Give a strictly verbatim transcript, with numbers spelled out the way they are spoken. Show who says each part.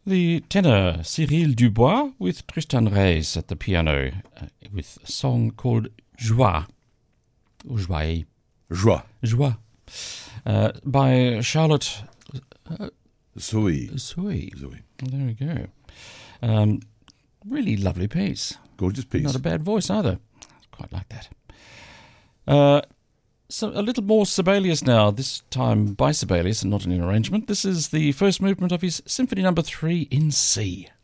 Speaker 1: The tenor Cyril Dubois with Tristan Reis at the piano uh, with a song called Joie. Or Joie.
Speaker 2: Joie.
Speaker 1: Joie. Uh, by Charlotte uh,
Speaker 2: Zoe.
Speaker 1: Zoe.
Speaker 2: Zoe.
Speaker 1: There we go. Um, really lovely piece.
Speaker 2: Gorgeous piece.
Speaker 1: Not a bad voice either. Quite like that. Uh, so a little more Sibelius now, this time by Sibelius and not in an arrangement. This is the first movement of his Symphony Number Three in C.